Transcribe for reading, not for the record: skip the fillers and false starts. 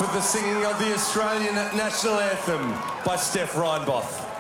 for the singing of the Australian National Anthem by Steph Reinboth.